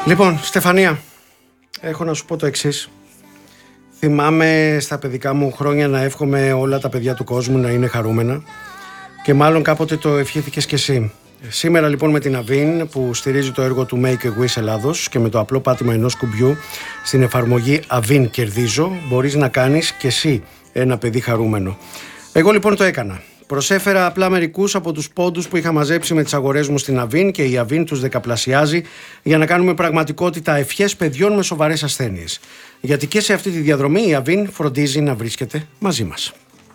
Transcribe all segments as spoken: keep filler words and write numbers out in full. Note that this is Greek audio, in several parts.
Λοιπόν, Στεφανία, έχω να σου πω το εξής. Θυμάμαι στα παιδικά μου χρόνια να εύχομαι όλα τα παιδιά του κόσμου να είναι χαρούμενα και μάλλον κάποτε το ευχήθηκες κι εσύ. Σήμερα λοιπόν με την Avin που στηρίζει το έργο του Make a Wish Ελλάδος και με το απλό πάτημα ενός κουμπιού στην εφαρμογή Avin Κερδίζω μπορείς να κάνεις κι εσύ ένα παιδί χαρούμενο. Εγώ λοιπόν το έκανα. Προσέφερα απλά μερικούς από τους πόντους που είχα μαζέψει με τις αγορές μου στην Avin και η Avin τους δεκαπλασιάζει για να κάνουμε πραγματικότητα ευχές παιδιών με σοβαρές ασθένειες. Γιατί και σε αυτή τη διαδρομή η Avin φροντίζει να βρίσκεται μαζί μας.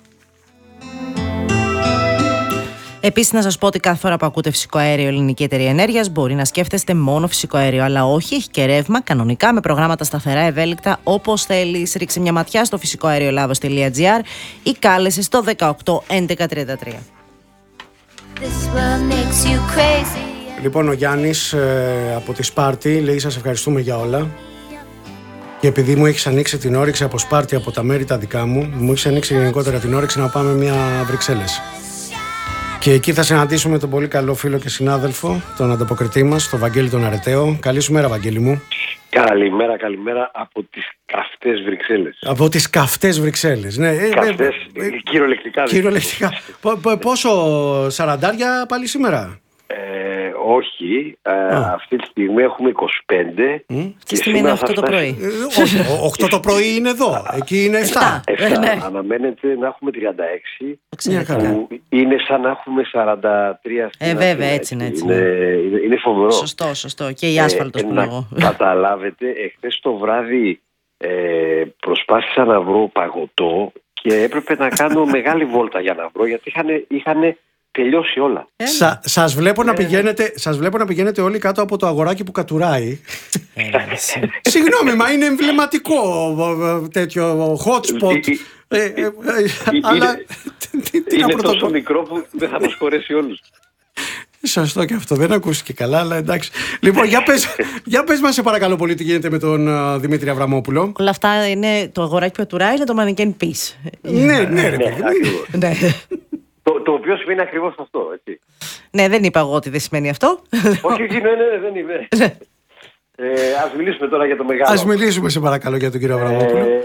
Επίσης, να σας πω ότι κάθε φορά που ακούτε φυσικό αέριο Ελληνική Εταιρεία Ενέργειας μπορεί να σκέφτεστε μόνο φυσικό αέριο, αλλά όχι, έχει και ρεύμα κανονικά με προγράμματα σταθερά, ευέλικτα, όπως θέλεις. Ρίξε μια ματιά στο φυσικό αέριο ελλάδος τελεία τζι άρ ή κάλεσε στο δεκαοκτώ έντεκα τριάντα τρία. Λοιπόν, ο Γιάννης ε, από τη Σπάρτη λέει: σας ευχαριστούμε για όλα. Και επειδή μου έχεις ανοίξει την όρεξη από Σπάρτη, από τα μέρη τα δικά μου, μου έχεις ανοίξει γενικότερα την όρεξη να πάμε μια Βρυξέλλες. Και εκεί θα συναντήσουμε τον πολύ καλό φίλο και συνάδελφο, τον ανταποκριτή μας, τον Βαγγέλη τον Αρεταίο. Καλή σου μέρα, Βαγγέλη μου. Καλημέρα, καλημέρα από τις καυτές Βρυξέλλες. Από τις καυτές Βρυξέλλες, ναι. Καυτές, ε, ε, κυριολεκτικά. Κυριολεκτικά. Πόσο, σαραντάρια πάλι σήμερα? Ε, όχι, ε, αυτή τη στιγμή έχουμε είκοσι πέντε. Mm. Και στιγμή είναι οκτώ το πρωί. Όχι, οκτώ το πρωί είναι εδώ, εκεί είναι επτά. επτά. Ναι. Αναμένεται να έχουμε τριάντα έξι, που είναι σαν να έχουμε σαράντα τρία. Ε, βέβαια, έτσι είναι. Έτσι. Είναι, είναι, είναι φοβερό. Σωστό, σωστό. Και η άσφαλτος ε, που λέγω. Καταλάβετε, εχθές το βράδυ ε, προσπάθησα να βρω παγωτό και έπρεπε να κάνω μεγάλη βόλτα για να βρω, γιατί είχαν, είχαν τελειώσει όλα. Σα, σας, βλέπω να πηγαίνετε, σας βλέπω να πηγαίνετε όλοι κάτω από το αγοράκι που κατουράει. Συγγνώμη, μα είναι εμβληματικό τέτοιο hot spot. Αλλά είναι τόσο μικρό που δεν θα μας χωρέσει όλους. Σωστό και αυτό, δεν ακούστηκε καλά, αλλά εντάξει. Λοιπόν, για πες, για πες μας σε παρακαλώ πολύ τι γίνεται με τον uh, Δημήτρη Αβραμόπουλο. Όλα αυτά είναι το αγοράκι που κατουράει, είναι το mannequin piece. Ναι, ναι, ρε παιδί. Το, το οποίο σημαίνει ακριβώς αυτό, έτσι. Ναι, δεν είπα εγώ ότι δεν σημαίνει αυτό. Όχι, ναι, ναι, δεν είμαι. ε, ας μιλήσουμε τώρα για το μεγάλο. Ας μιλήσουμε σε παρακαλώ για τον κύριο Αβραμόπουλο. Ε,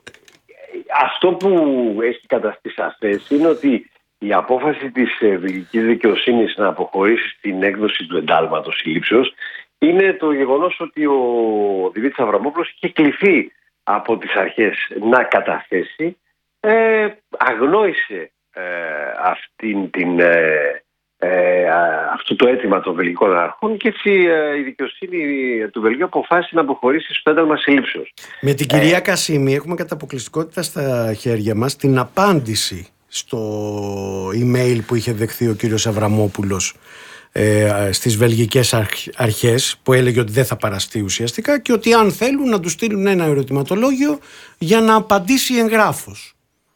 αυτό που έχει καταστεί σαφές είναι ότι η απόφαση της βελγικής δικαιοσύνης να αποχωρήσει στην έκδοση του εντάλματος συλλήψεως είναι το γεγονός ότι ο Δημήτρης Αβραμόπουλος είχε κληθεί από τις αρχές να καταθέσει, ε, αγνόησε Ε, αυτήν την, ε, ε, αυτό το αίτημα των βελγικών αρχών και έτσι ε, η δικαιοσύνη του Βελγίου αποφάσισε να αποχωρήσει στο ένταλμα συλλήψεως. Με την κυρία ε, Κασίμη έχουμε κατά αποκλειστικότητα στα χέρια μας την απάντηση στο email που είχε δεχθεί ο κύριος Αβραμόπουλος ε, στις βελγικές αρχές, που έλεγε ότι δεν θα παραστεί ουσιαστικά και ότι αν θέλουν να του στείλουν ένα ερωτηματολόγιο για να απαντήσει εγγράφος.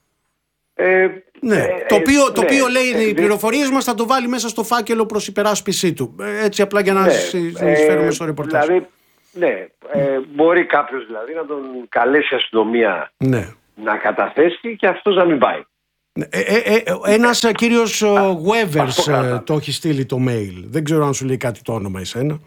Ε, Ναι, ε, το οποίο, το ναι, οποίο λέει ε, οι πληροφορίες μας θα το βάλει μέσα στο φάκελο προς υπεράσπιση του. Έτσι απλά για να ναι, συνεισφέρουμε ε, στο ρεπορτάζ. Δηλαδή, ναι, ε, μπορεί κάποιος δηλαδή να τον καλέσει η αστυνομία ναι. να καταθέσει και αυτός να μην πάει. Ε, ε, ε, ένας ε, κύριος Γουέβερς το έχει στείλει το mail. Δεν ξέρω αν σου λέει κάτι το όνομα εσένα.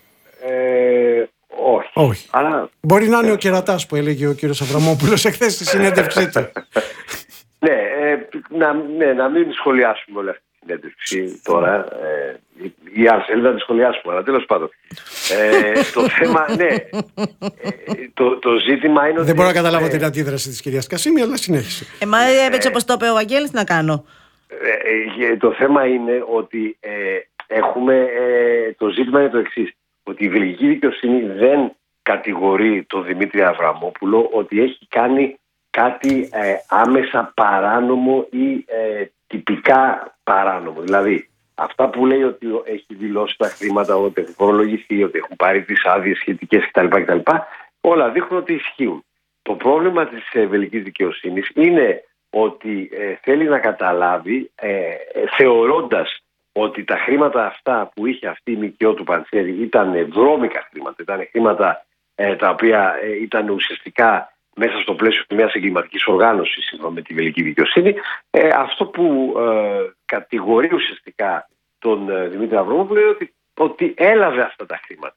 Ε, όχι. όχι. Αλλά... Μπορεί να είναι ο κερατάς που έλεγε ο κύριος Αβραμόπουλος εχθές στη συνέντευξή του. Ναι, ε, να, ναι, να μην σχολιάσουμε όλη αυτή τη συνέντευξη τώρα. Ε, ή αν θέλει να τη σχολιάσουμε, αλλά τέλος πάντων. Ε, το θέμα, ναι. Ε, το, το ζήτημα είναι ότι. Δεν μπορώ να καταλάβω ε, την αντίδραση της κυρίας Κασίμη, αλλά συνέχισε. Ε, μα έτσι όπως το είπε ο Βαγγέλης, τι να κάνω. Ε, ε, το θέμα είναι ότι ε, έχουμε. Ε, το ζήτημα είναι το εξής. Ότι η βελγική δικαιοσύνη δεν κατηγορεί τον Δημήτρη Αβραμόπουλο ότι έχει κάνει κάτι ε, άμεσα παράνομο ή ε, τυπικά παράνομο. Δηλαδή, αυτά που λέει ότι έχει δηλώσει τα χρήματα, ότι έχουν φορολογηθεί, ότι έχουν πάρει τις άδειες σχετικές κτλ, κτλ. Όλα δείχνουν ότι ισχύουν. Το πρόβλημα της ε, βελγικής δικαιοσύνης είναι ότι ε, θέλει να καταλάβει, ε, ε, θεωρώντας ότι τα χρήματα αυτά που είχε αυτή η ΜΚΟ του Παντσέρη ήταν βρώμικα χρήματα, ήταν χρήματα ε, τα οποία ε, ήταν ουσιαστικά μέσα στο πλαίσιο μιας εγκληματικής οργάνωσης, σύμφωνα με τη βελγική δικαιοσύνη, ε, αυτό που ε, κατηγορεί ουσιαστικά τον ε, Δημήτρη Αβραμόπουλο είναι ότι, ότι έλαβε αυτά τα χρήματα.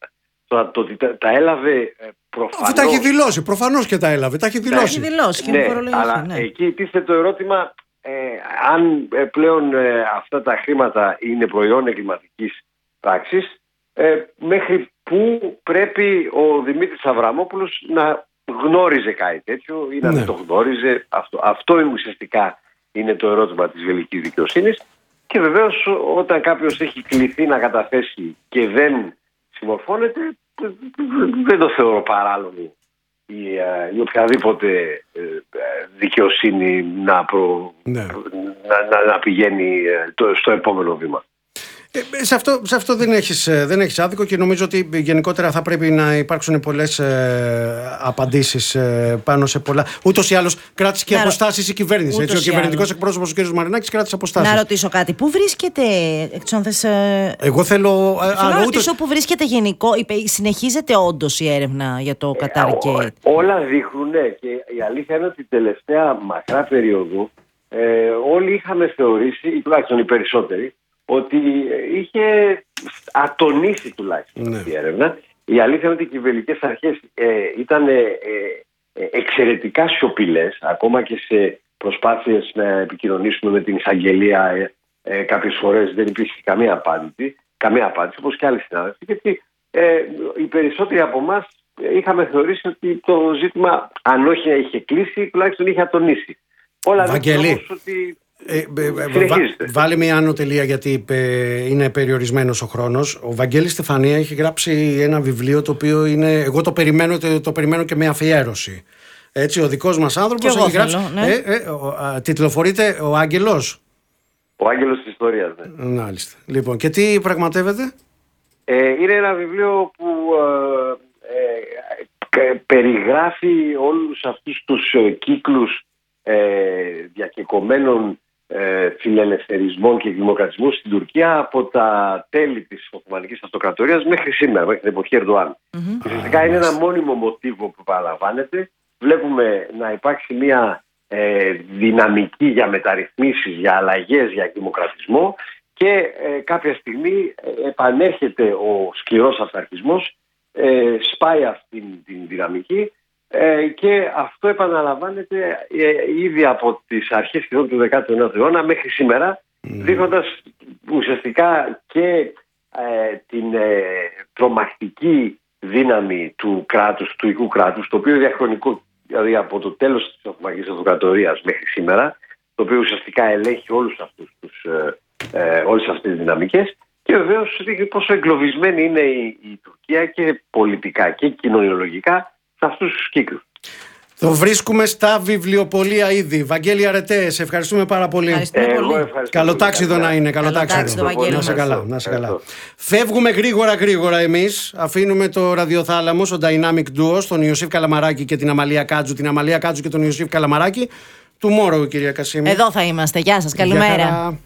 το, το ότι τα, τα έλαβε προφανώς. Αφού τα έχει δηλώσει, προφανώς και τα έλαβε. Τα έχει δηλώσει. Τα έχει δηλώσει και ναι, φορολογία, αλλά ναι. εκεί τίθεται το ερώτημα ε, αν ε, πλέον ε, αυτά τα χρήματα είναι προϊόν εγκληματικής πράξης, ε, μέχρι πού πρέπει ο Δημήτρης Αβραμόπουλος να γνώριζε κάτι τέτοιο ή να ναι. δεν το γνώριζε. Αυτό, αυτό ουσιαστικά είναι το ερώτημα της βελγικής δικαιοσύνης. Και βεβαίως όταν κάποιος έχει κληθεί να καταθέσει και δεν συμμορφώνεται, δεν το θεωρώ παράλογο η, η οποιαδήποτε δικαιοσύνη να, προ, ναι. να, να, να πηγαίνει το, στο επόμενο βήμα. Ε, σε, αυτό, σε αυτό δεν έχεις, δεν έχεις άδικο και νομίζω ότι γενικότερα θα πρέπει να υπάρξουν πολλές ε, απαντήσεις ε, πάνω σε πολλά. Ούτως ή άλλως κράτησε και αποστάσεις η κυβέρνηση. Έτσι, ο κυβερνητικός εκπρόσωπος ο κ. Μαρινάκης κράτησε αποστάσεις. Να ρωτήσω κάτι. Πού βρίσκεται. Εξώνθες, ε, Εγώ θέλω. θέλω α, να ρωτήσω ούτως... πού βρίσκεται γενικό. Συνεχίζεται όντως η έρευνα για το Κατάρ και. Ε, όλα δείχνουν, ναι, και η αλήθεια είναι ότι την τελευταία μακρά περίοδο ε, όλοι είχαμε θεωρήσει, ή τουλάχιστον οι περισσότεροι, ότι είχε ατονίσει τουλάχιστον ναι. η έρευνα. Η αλήθεια είναι ότι οι κυβερνητικές αρχές ε, ήταν ε, ε, εξαιρετικά σιωπηλές, ακόμα και σε προσπάθειες να επικοινωνήσουμε με την εισαγγελία ε, ε, κάποιες φορές δεν υπήρχε καμία απάντηση, καμία απάντηση όπως και άλλοι συνάδελφοι, γιατί ε, οι περισσότεροι από εμάς είχαμε θεωρήσει ότι το ζήτημα, αν όχι είχε κλείσει, τουλάχιστον είχε ατονίσει. Όλα δείχνουν όμως ότι Ε, ε, βα, βάλε μια άνω τελεία γιατί ε, είναι περιορισμένος ο χρόνος. Ο Βαγγέλης Στεφανία έχει γράψει ένα βιβλίο το οποίο είναι, εγώ το περιμένω, το, το περιμένω και με αφιέρωση. Έτσι, ο δικός μας άνθρωπος έχει θέλω, γράψει. Ναι. Ε, ε, ο, α, τιτλοφορείται Ο Άγγελος. Ο Άγγελος της Ιστορίας, ναι. Μάλιστα. Λοιπόν, και τι πραγματεύεται? Ε, είναι ένα βιβλίο που ε, ε, περιγράφει όλους αυτούς τους ε, κύκλους ε, διακεκομένων ε, φιλελευθερισμών και δημοκρατισμού στην Τουρκία από τα τέλη της Οθωμανικής Αυτοκρατορίας μέχρι σήμερα, μέχρι την εποχή Ερντοάν. Mm-hmm. Φυσικά είναι ένα μόνιμο μοτίβο που παραλαμβάνεται. Βλέπουμε να υπάρξει μια ε, δυναμική για μεταρρυθμίσεις, για αλλαγές, για δημοκρατισμό και ε, κάποια στιγμή ε, επανέρχεται ο σκληρός αυταρχισμός, ε, σπάει αυτή την δυναμική ε, και αυτό επαναλαμβάνεται ε, ήδη από τις αρχές σχεδόν του δέκατου ενάτου αιώνα μέχρι σήμερα, mm. δείχνοντας ουσιαστικά και ε, την ε, τρομακτική δύναμη του κράτους, του οικού κράτους, το οποίο διαχρονικό, δηλαδή από το τέλος της Οθωμανικής Αυτοκρατορίας μέχρι σήμερα, το οποίο ουσιαστικά ελέγχει όλους αυτούς τους, ε, ε, όλες αυτές τις δυναμικές και βεβαίως δείχνει πόσο εγκλωβισμένη είναι η, η Τουρκία και πολιτικά και κοινωνιολογικά σε αυτούς τους κύκλους. Το βρίσκουμε στα βιβλιοπωλεία ήδη. Βαγγέλη Αρετέ, σε ευχαριστούμε πάρα πολύ. Ευχαριστούμε πολύ. Καλοτάξιδο να είναι, καλοτάξιδο. Να σε καλά, να σε καλά. Φεύγουμε γρήγορα γρήγορα εμείς. Αφήνουμε το ραδιοθάλαμο στο Dynamic Duo, τον Ιωσήφ Καλαμαράκη και την Αμαλία Κάτζου. Την Αμαλία Κάτζου και τον Ιωσήφ Καλαμαράκη. Tomorrow, κυρία Κασίμη. Εδώ θα είμαστε. Γεια σας, καλημέρα.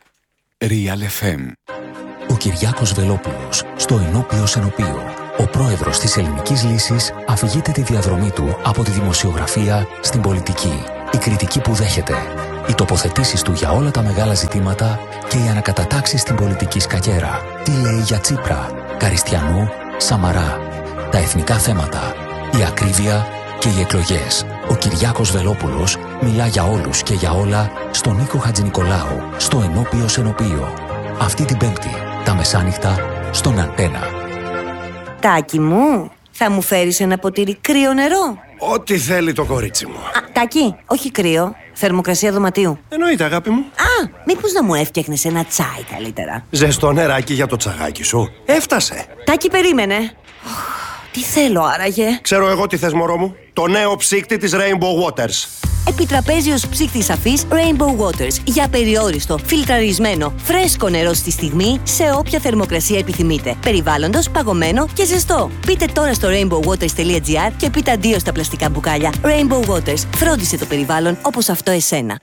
Real εφ εμ. Ο Κυριάκος Βελόπουλος στο Ενώπιο Ενωπίο. Ο πρόεδρος της Ελληνικής Λύσης αφηγείται τη διαδρομή του από τη δημοσιογραφία στην πολιτική. Η κριτική που δέχεται, οι τοποθετήσεις του για όλα τα μεγάλα ζητήματα και οι ανακατατάξεις στην πολιτική σκακέρα. Τι λέει για Τσίπρα, Καριστιανού, Σαμαρά. Τα εθνικά θέματα, η ακρίβεια και οι εκλογές. Ο Κυριάκος Βελόπουλος μιλά για όλους και για όλα στον Νίκο Χατζηνικολάου, στο Ενώπιο Ενωπίο. Αυτή την Πέμπτη, τα μεσάνυχτα, στον Αντένα. Τάκη μου, θα μου φέρεις ένα ποτήρι κρύο νερό? Ό,τι θέλει το κορίτσι μου. Α, Τάκη, όχι κρύο, θερμοκρασία δωματίου. Εννοείται, αγάπη μου. Α, μήπως να μου έφτιαχνες ένα τσάι καλύτερα? Ζεστό νεράκι για το τσαγάκι σου. Έφτασε. Τάκη, περίμενε. Τι θέλω άραγε? Ξέρω εγώ τι θες, μωρό μου. Το νέο ψύκτη της Rainbow Waters. Επιτραπέζιος ψύκτης σαφής Rainbow Waters. Για περιόριστο, φιλτραρισμένο, φρέσκο νερό στη στιγμή, σε όποια θερμοκρασία επιθυμείτε. Περιβάλλοντος, παγωμένο και ζεστό. Πείτε τώρα στο rainbow waters τελεία gr και πείτε αντίο στα πλαστικά μπουκάλια. Rainbow Waters. Φρόντισε το περιβάλλον όπως αυτό εσένα.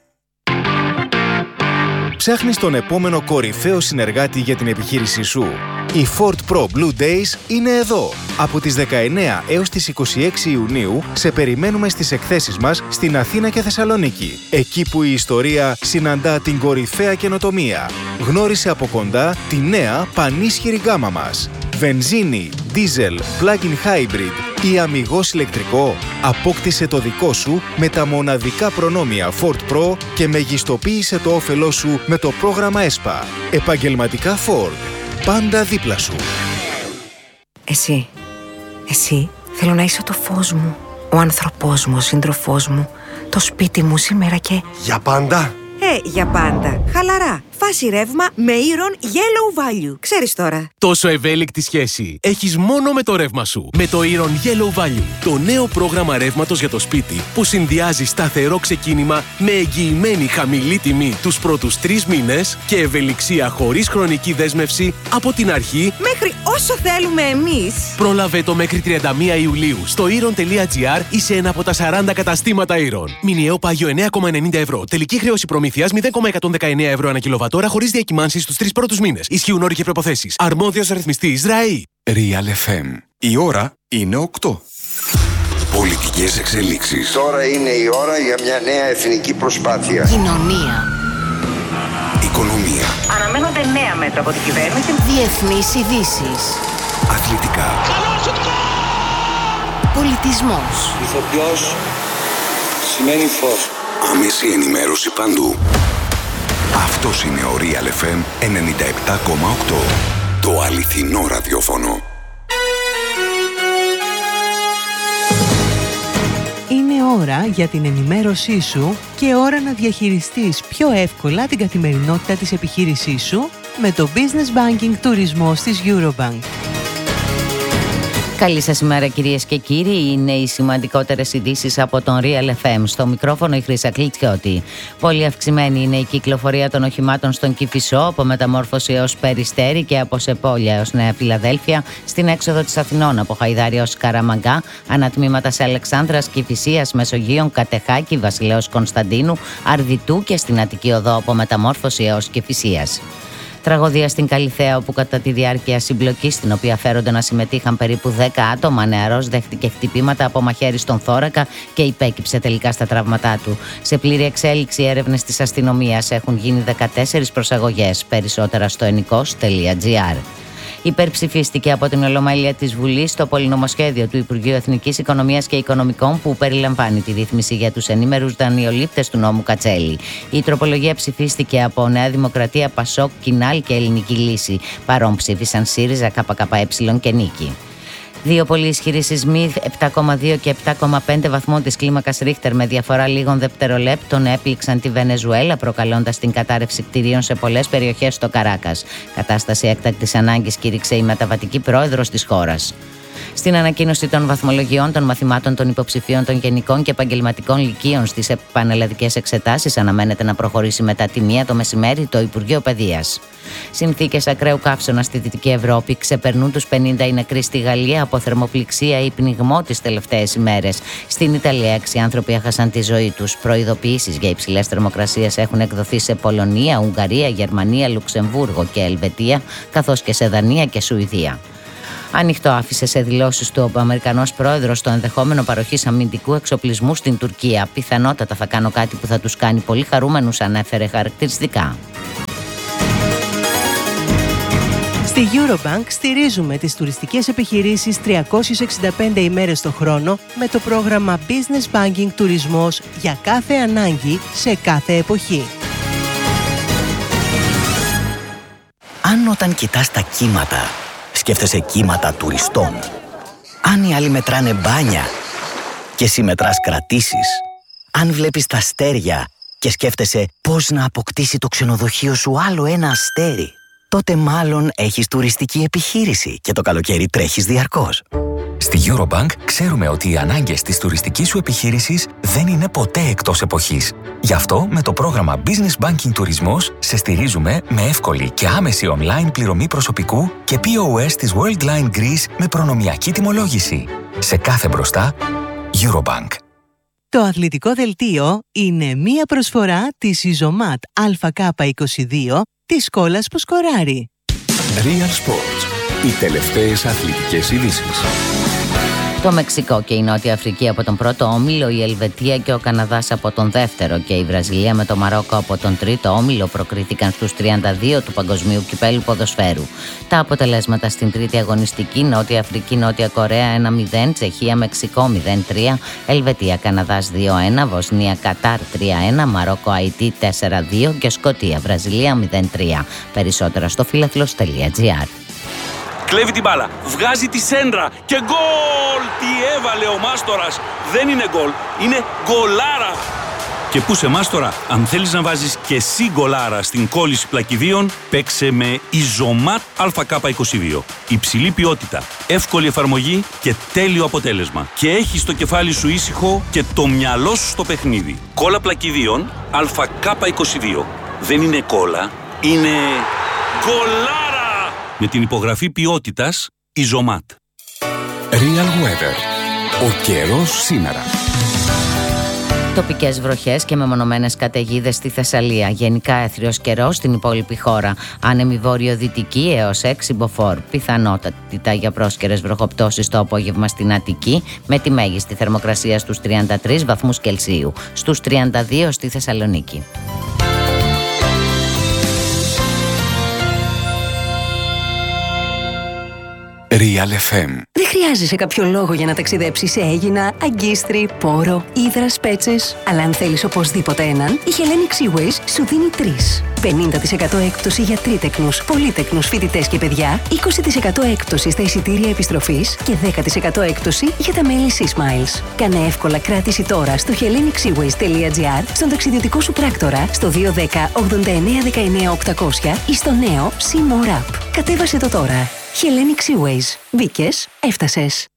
Ψάχνεις τον επόμενο κορυφαίο συνεργάτη για την επιχείρησή σου. Οι Ford Pro Blue Days είναι εδώ. Από τις δεκαεννέα έως τις είκοσι έξι Ιουνίου σε περιμένουμε στις εκθέσεις μας στην Αθήνα και Θεσσαλονίκη. Εκεί που η ιστορία συναντά την κορυφαία καινοτομία. Γνώρισε από κοντά τη νέα πανίσχυρη γκάμα μας. Βενζίνη, diesel, plug-in hybrid ή αμιγώς ηλεκτρικό? Απόκτησε το δικό σου με τα μοναδικά προνόμια Ford Pro και μεγιστοποίησε το όφελό σου με το πρόγραμμα ΕΣΠΑ. Επαγγελματικά Ford. Πάντα δίπλα σου. Εσύ, εσύ θέλω να είσαι το φως μου, ο άνθρωπός μου, ο σύντροφός μου, το σπίτι μου σήμερα και... Για πάντα. Ε, για πάντα. Χαλαρά. Φάση ρεύμα με Iron Yellow Value. Ξέρεις τώρα. Τόσο ευέλικτη σχέση έχεις μόνο με το ρεύμα σου. Με το Iron Yellow Value. Το νέο πρόγραμμα ρεύματος για το σπίτι που συνδυάζει σταθερό ξεκίνημα με εγγυημένη χαμηλή τιμή τους πρώτους τρεις μήνες και ευελιξία χωρίς χρονική δέσμευση από την αρχή μέχρι όσο θέλουμε εμείς. Πρόλαβε το μέχρι τριάντα μία Ιουλίου στο iron τελεία gr ή σε ένα από τα σαράντα καταστήματα Iron. Μηνιαίο πάγιο εννέα κόμμα ενενήντα ευρώ. Τελική χρέωση προμήθειας μηδέν κόμμα εκατόν δεκαεννέα ευρώ ανά κιλοβατόρα χωρίς διακυμάνσεις στους τρεις πρώτους μήνες. Ισχύουν όροι και προϋποθέσεις. Αρμόδιος ρυθμιστής ΡΑΗ. Real εφ εμ. Η ώρα είναι οκτώ. Πολιτικές εξελίξεις. Τώρα είναι η ώρα για μια νέα εθνική προσπάθεια. Κοινωνία. Οικονομία. Αναμένονται νέα μέτρα από την κυβέρνηση. Διεθνείς ειδήσεις. Αθλητικά. Πολιτισμός. Ηθοποιός σημαίνει φως. Άμεση ενημέρωση παντού. Αυτός είναι ο Real εφ εμ ενενήντα επτά κόμμα οκτώ. Το αληθινό ραδιόφωνο. Είναι ώρα για την ενημέρωσή σου και ώρα να διαχειριστείς πιο εύκολα την καθημερινότητα της επιχείρησής σου με το Business Banking Τουρισμός της Eurobank. Καλή σας ημέρα κυρίες και κύριοι, είναι οι σημαντικότερες ειδήσεις από τον Real εφ εμ. Στο μικρόφωνο η Χρύσα Κλιτσιώτη. Πολύ αυξημένη είναι η κυκλοφορία των οχημάτων στον Κηφισό, από Μεταμόρφωση έως Περιστέρι και από Σεπόλια έως Νέα Φιλαδέλφια, στην έξοδο της Αθηνών από Χαϊδάρη έως Καραμαγκά, ανατμήματα σε Αλεξάνδρας, Κηφισίας, Μεσογείων, Κατεχάκη, Βασιλέως Κωνσταντίνου, Αρδιτού και στην Αττική Οδό από Μεταμόρφωση έως Κηφισίας. Τραγωδία στην Καλιθέα, όπου κατά τη διάρκεια συμπλοκής, στην οποία φέρονται να συμμετείχαν περίπου δέκα άτομα, νεαρός δέχτηκε χτυπήματα από μαχαίρι στον θώρακα και υπέκυψε τελικά στα τραύματά του. Σε πλήρη εξέλιξη έρευνες της αστυνομίας, έχουν γίνει δεκατέσσερις προσαγωγές, περισσότερα στο ενικός τελεία τζι άρ. Υπερψηφίστηκε από την Ολομέλεια της Βουλής το πολυνομοσχέδιο του Υπουργείου Εθνικής Οικονομίας και Οικονομικών που περιλαμβάνει τη ρύθμιση για τους ενήμερους δανειολήπτες του νόμου Κατσέλη. Η τροπολογία ψηφίστηκε από Νέα Δημοκρατία, Πασόκ, Κινάλ και Ελληνική Λύση. Παρόν ψήφισαν ΣΥΡΙΖΑ, ΚΚΕ και Νίκη. Δύο πολύ ισχυροί σεισμοί επτά κόμμα δύο και επτά κόμμα πέντε βαθμών της κλίμακας Ρίχτερ με διαφορά λίγων δευτερολέπτων έπληξαν τη Βενεζουέλα, προκαλώντας την κατάρρευση κτηρίων σε πολλές περιοχές στο Καράκας. Κατάσταση έκτακτης ανάγκης κήρυξε η μεταβατική πρόεδρος της χώρας. Στην ανακοίνωση των βαθμολογιών των μαθημάτων των υποψηφίων των γενικών και επαγγελματικών λυκείων στις πανελλαδικές εξετάσεις αναμένεται να προχωρήσει μετά τη μία το μεσημέρι το Υπουργείο Παιδείας. Συνθήκες ακραίου καύσωνα στη Δυτική Ευρώπη, ξεπερνούν τους πενήντα οι νεκροί στη Γαλλία από θερμοπληξία ή πνιγμό τις τελευταίες ημέρες. Στην Ιταλία, έξι άνθρωποι έχασαν τη ζωή τους. Προειδοποιήσεις για υψηλές θερμοκρασίες έχουν εκδοθεί σε Πολωνία, Ουγγαρία, Γερμανία, Λουξεμβούργο και Ελβετία, καθώς και σε Δανία και Σουηδία. Ανοιχτό άφησε σε δηλώσεις του ο Αμερικανός πρόεδρος το ενδεχόμενο παροχής αμυντικού εξοπλισμού στην Τουρκία. Πιθανότατα θα κάνω κάτι που θα τους κάνει πολύ χαρούμενους, ανέφερε χαρακτηριστικά. Στη Eurobank στηρίζουμε τις τουριστικές επιχειρήσεις τριακόσιες εξήντα πέντε ημέρες το χρόνο με το πρόγραμμα Business Banking Τουρισμός για κάθε ανάγκη σε κάθε εποχή. Αν όταν κοιτάς τα κύματα σκέφτεσαι κύματα τουριστών, αν οι άλλοι μετράνε μπάνια και εσύ μετράς κρατήσεις, αν βλέπεις τα αστέρια και σκέφτεσαι πώς να αποκτήσει το ξενοδοχείο σου άλλο ένα αστέρι, τότε μάλλον έχεις τουριστική επιχείρηση και το καλοκαίρι τρέχεις διαρκώς. Στη Eurobank ξέρουμε ότι οι ανάγκες της τουριστικής σου επιχείρησης δεν είναι ποτέ εκτός εποχής. Γι' αυτό με το πρόγραμμα Business Banking Τουρισμός σε στηρίζουμε με εύκολη και άμεση online πληρωμή προσωπικού και πι ο ες της Worldline Greece με προνομιακή τιμολόγηση. Σε κάθε μπροστά, Eurobank. Το αθλητικό δελτίο είναι μία προσφορά της Ιζωμάτ Α Κ είκοσι δύο της σκόλας που σκοράρει. Real Sports. Οι τελευταίες αθλητικές ειδήσεις. Το Μεξικό και η Νότια Αφρική από τον πρώτο όμιλο, η Ελβετία και ο Καναδάς από τον δεύτερο και η Βραζιλία με το Μαρόκο από τον τρίτο όμιλο προκρίθηκαν στους τριάντα δύο του Παγκοσμίου Κυπέλλου Ποδοσφαίρου. Τα αποτελέσματα στην τρίτη αγωνιστική: Νότια Αφρική, Νότια Κορέα ένα μηδέν, Τσεχία, Μεξικό μηδέν τρία, Ελβετία, Καναδάς δύο ένα, Βοσνία, Κατάρ τρία ένα, Μαρόκο, Αϊτή τέσσερα δύο και Σκωτία, Βραζιλία μηδέν τρία. Περισσότερα στο φίλαθλος τελεία τζι άρ. Κλέβει την μπάλα, βγάζει τη σέντρα και γκολ! Τι έβαλε ο Μάστορας! Δεν είναι γκολ, είναι γκολάρα! Και πού σε Μάστορα, αν θέλεις να βάζεις και εσύ γκολάρα στην κόλληση πλακιδίων, παίξε με Ιζομάτ Α Κ είκοσι δύο. Υψηλή ποιότητα, εύκολη εφαρμογή και τέλειο αποτέλεσμα. Και έχεις το κεφάλι σου ήσυχο και το μυαλό σου στο παιχνίδι. Κόλλα πλακιδίων Α Κ είκοσι δύο. Δεν είναι κόλλα, είναι γκολάρα! Με την υπογραφή ποιότητας Ιζομάτ. Real Weather. Ο καιρός σήμερα. Τοπικές βροχές και μεμονωμένες καταιγίδες στη Θεσσαλία. Γενικά έθριος καιρός στην υπόλοιπη χώρα. Άνεμη βόρειο-δυτική έως έξι μποφόρ. Πιθανότητα για πρόσκαιρες βροχοπτώσεις το απόγευμα στην Αττική, με τη μέγιστη θερμοκρασία στους τριάντα τρεις βαθμούς Κελσίου. Στους τριάντα δύο στη Θεσσαλονίκη. Real εφ εμ. Δεν χρειάζεσαι κάποιο λόγο για να ταξιδέψεις σε Αίγινα, Αγκίστρι, Πόρο, Ύδρας, Πέτσες. Αλλά αν θέλεις οπωσδήποτε έναν, η Hellenic Seaways σου δίνει τρεις. πενήντα τοις εκατό έκπτωση για τρίτεκνους, πολύτεκνους, φοιτητές και παιδιά, είκοσι τοις εκατό έκπτωση στα εισιτήρια επιστροφής και δέκα τοις εκατό έκπτωση για τα μέλη SeaSmiles. Κάνε εύκολα κράτηση τώρα στο hellenic seaways τελεία τζι άρ, στον ταξιδιωτικό σου πράκτορα, στο δύο ένα μηδέν ογδόντα εννέα δεκαεννέα οκτακόσια ή στο νέο SeaMore App. Κατέβασε το τώρα. Hellenic Seaways. Μπήκες, έφτασες.